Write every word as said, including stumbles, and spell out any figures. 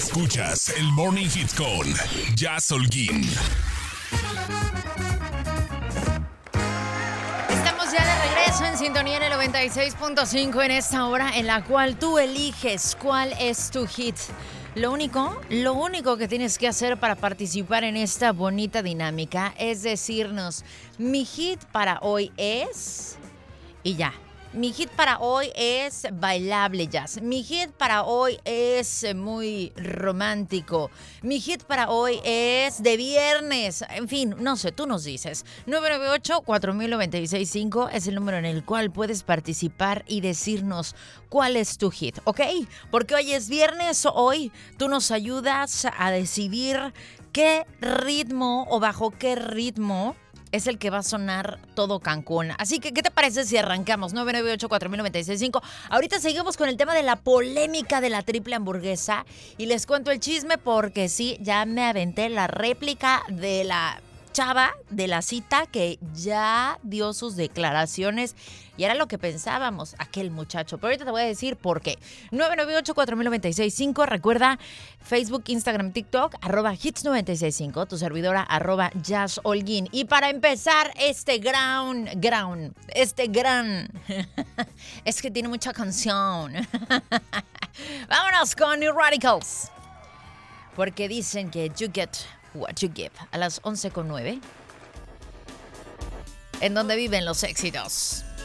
Escuchas el Morning Hit con Jazz Holguín. Estamos ya de regreso en sintonía en el noventa y seis punto cinco en esta hora en la cual tú eliges cuál es tu hit. Lo único, lo único que tienes que hacer para participar en esta bonita dinámica es decirnos, mi hit para hoy es... Y ya. Mi hit para hoy es bailable jazz. Mi hit para hoy es muy romántico. Mi hit para hoy es de viernes. En fin, no sé, tú nos dices. nueve nueve ocho, cuatro mil noventa y seis cinco es el número en el cual puedes participar y decirnos cuál es tu hit, ¿ok? Porque hoy es viernes, hoy tú nos ayudas a decidir qué ritmo o bajo qué ritmo es el que va a sonar todo Cancún. Así que, ¿qué te parece si arrancamos? nueve nueve ocho, cuatro mil noventa y seis cinco. Ahorita seguimos con el tema de la polémica de la triple hamburguesa. Y les cuento el chisme porque sí, ya me aventé la réplica de la chava de la cita que ya dio sus declaraciones. Y era lo que pensábamos, aquel muchacho. Pero ahorita te voy a decir por qué. nueve nueve ocho, cuatro mil noventa y seis cinco. Recuerda, Facebook, Instagram, TikTok, arroba hits noventa y seis cinco. Tu servidora, arroba Jazz Holguín. Y para empezar este gran, gran, este gran... es que tiene mucha canción. Vámonos con New Radicals. Porque dicen que you get what you give. A las once con nueve. En donde viven los éxitos.